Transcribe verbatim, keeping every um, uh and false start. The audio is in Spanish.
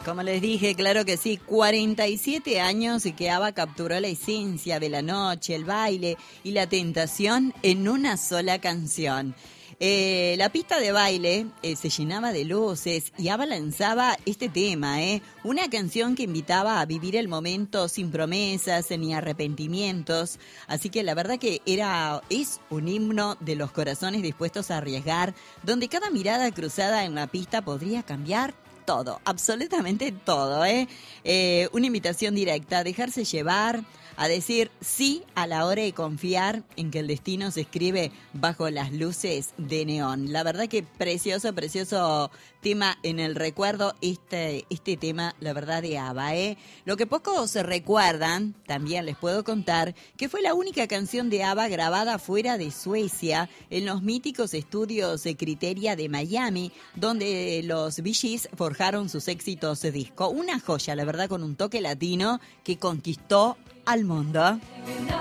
Como les dije, claro que sí, cuarenta y siete años y que ABBA capturó la esencia de la noche, el baile y la tentación en una sola canción. Eh, la pista de baile eh, se llenaba de luces y ABBA lanzaba este tema, eh, una canción que invitaba a vivir el momento sin promesas ni arrepentimientos. Así que la verdad que era, es un himno de los corazones dispuestos a arriesgar, donde cada mirada cruzada en la pista podría cambiar todo, absolutamente todo, ¿eh? Eh, una invitación directa, a dejarse llevar, a decir sí a la hora de confiar en que el destino se escribe bajo las luces de neón. La verdad que precioso, precioso tema en el recuerdo, este, este tema, la verdad, de ABBA, ¿eh? Lo que pocos se recuerdan, también les puedo contar, que fue la única canción de ABBA grabada fuera de Suecia, en los míticos estudios de Criteria de Miami, donde los Bee Gees forjaron sus éxitos de disco. Una joya, la verdad, con un toque latino que conquistó al mundo.